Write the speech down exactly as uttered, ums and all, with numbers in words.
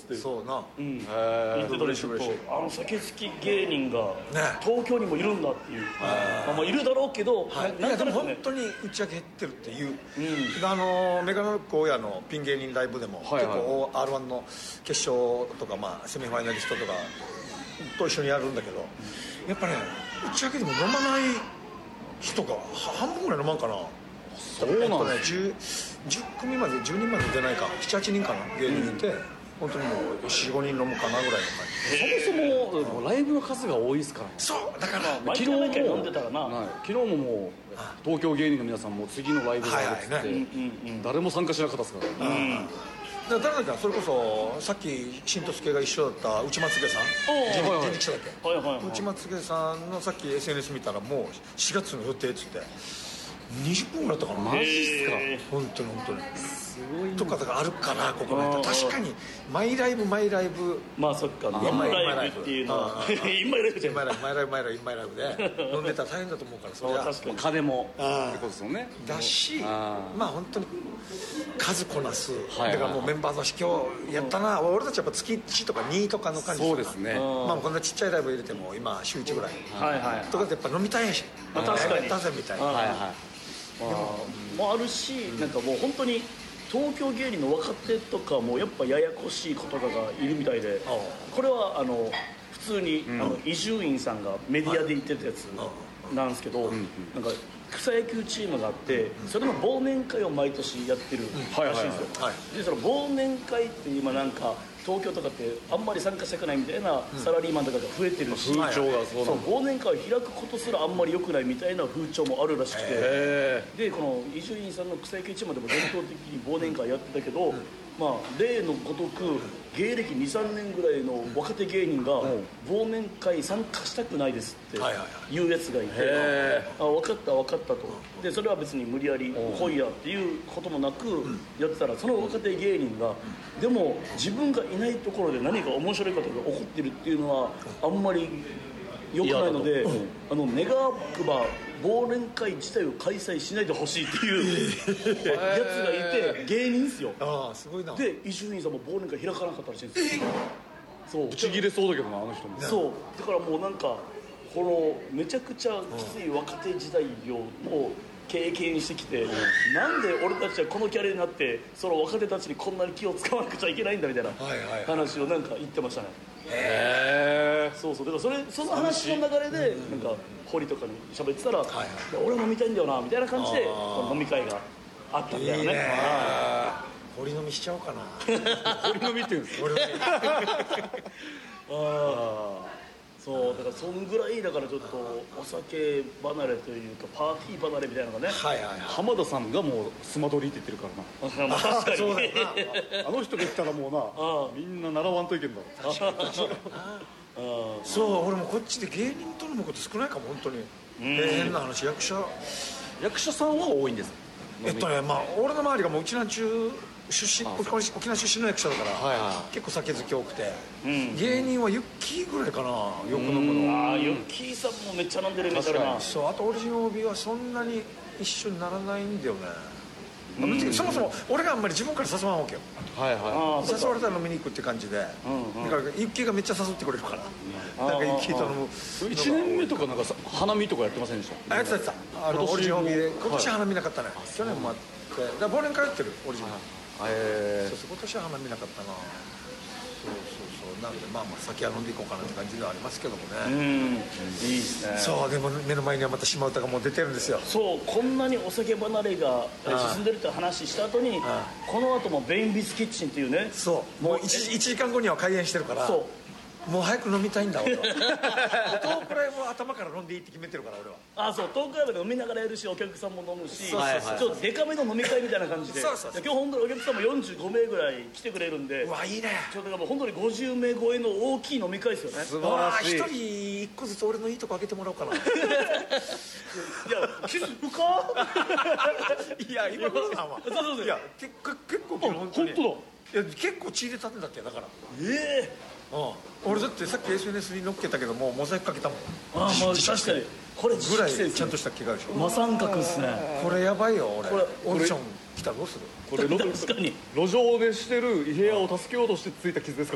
ってそうな、 うん、言ってたりすると、あの酒好き芸人が東京にもいるんだっていう、まあ、まあいるだろうけど、 はい、いやでも本当に打ち上げ減ってるっていう、うん、あのメガネロック大家のピン芸人ライブでも、はいはい、結構 アールワン の決勝とか、まあ、セミファイナリストとかと一緒にやるんだけど、やっぱね打ち上げでも飲まない人が半分ぐらい飲まんかな。そうなんですね、10, じゅっ組までじゅうにんまで出ないかななはちにんかな芸人いて、うん、本当にもう よん,ご 人飲むかなぐらいの感じ。そもそもライブの数が多いですからね。 そうだから昨日も飲んでたらな、はい、昨日ももう東京芸人の皆さんも次のライブがあるっつって、ね、誰も参加しなかったですから、うん、 だから誰だっけ、それこそさっき新とすけが一緒だった内まつげさん、人力車だっけ、はいはいはい、内まつげさんのさっき エスエヌエス 見たらもうしがつの予定っつってにじゅっぷんぐらいだったかな。 マジっすか。 本当に本当にすごいとかがあるかな、ここね。確かにマイライブマイライブ、 まあそっか、インライブっていうのはインマイライブじゃない、 マイライブマイライブインマイライブで飲んでたら大変だと思うから、それは確かに金もってことですよね。 だし、まあ本当に数こなす、だからもうメンバーとして今日やったな、俺たちやっぱ月いちとかにとかの感じ。 そうですね。 まあこんなちっちゃいライブ入れても今週いちぐらいとかでやっぱ飲みたいし、 確かにやったぜみたいな。 はいはいもあるし、なんかもう本当に東京芸人の若手とかもやっぱややこしい言葉がいるみたいで、これはあの普通に伊集院さんがメディアで言ってたやつなんですけど、なんか草野球チームがあって、それの忘年会を毎年やってるらしいんですよ。でその忘年会って今なんか東京とかってあんまり参加したくないみたいなサラリーマンとかが増えてるし、風潮がそう忘年会を開くことすらあんまり良くないみたいな風潮もあるらしくて、でこの伊集院さんの草野球チームでも伝統的に忘年会やってたけど、まあ例のごとく芸歴 にさんねんぐらいの若手芸人が忘年会参加したくないですっていうやつがいて、あ分かった分かったと。でそれは別に無理やり来いやっていうこともなくやってたら、その若手芸人がでも自分がいないところで何か面白いことが起こってるっていうのはあんまり良くないので、あの願わくば忘年会自体を開催しないでほしいっていうやつがいて、芸人っすよ。 ああすごいな。 で伊集院さんも忘年会開かなかったらしいんですよ。そうブチギレそうだけどな、あの人も。 そうだからもうなんかこのめちゃくちゃきつい若手時代をもう経験してきて、なんで俺たちはこのキャリアになってその若手たちにこんなに気を使わなくちゃいけないんだみたいな話をなんか言ってましたね。へえ。そうそう、だからそれその話の流れでなんか堀とかに喋ってたら、俺飲みたいんだよなみたいな感じで飲み会があったんだよね。 堀飲みしちゃおうかな。 堀飲みって言うんですよ。ああそうだからそんぐらいだからちょっとお酒離れというかパーティー離れみたいなのがね、 はいはいはい、 浜田さんがもうスマドリって言ってるからな。 まあ確かにそうだよな。あの人が言ったらもうなみんな習わんといけんだろ。 そう俺もこっちで芸人と飲むこと少ないかも本当に。変な話、役者役者さんは多いんです。 えっとねまあ俺の周りがもううちなんちゅう出身、沖縄出身の役者だから、はいはい、結構酒好き多くて、うん、芸人はユッキーぐらいかな、よく飲むの。 ああユッキーさんもめっちゃ飲んでるみたいな。 そう、あとオリジン オービー はそんなに一緒にならないんだよね。うん、そもそも俺があんまり自分から誘わんわけよ。はいはい、誘われたら飲みに行くって感じで、うんうん、だからユッキーがめっちゃ誘ってくれるから、うん、なんかユッキーと飲む。 いちねんめとかなんか花見とかやってませんでした？ あやってたやってた。あのオリジン オービー で今年花見なかったね、はい、去年もあって、だから忘年会やってるオリジン、はい、えー、そうそう今年は花見なかったな。そうそうそう、なのでまあまあ酒は飲んでいこうかなって感じではありますけどもね。うん、いいですね。そうでも目の前にはまた島唄がもう出てるんですよ。 そうこんなにお酒離れが進んでるって話した後に、この後もベインビスキッチンっていうね、 そうもう 1, いちじかんごには開演してるから、そうもう早く飲みたいんだ俺は。トークライブは頭から飲んでいいって決めてるから俺は。 あそうトークライブで飲みながらやるし、お客さんも飲むし、ちょっとデカめの飲み会みたいな感じで。そうそうそう、今日本当にお客さんもよんじゅうごめいぐらい来てくれるんで、 うわいいね。 ちょっともう本当にごじゅうめい超えの大きい飲み会ですよね。 素晴らしい。一人一個ずつ俺のいいとこ開けてもらおうかな。いや気づくか。 いや今頃なんは。いや結構結構本当に。本当だ。いや結構血入れたんだってだから。ええー。ああ俺だってさっき エスエヌエス に載っけたけどもうモザイクかけたもん。 ああまあ確かにこれぐらいちゃんとした気があるでしょ。 真三角っすね。 これやばいよ俺。これオーディション来たらどうする？ これ確かに路上でしてる部屋を助けようとしてついた傷ですか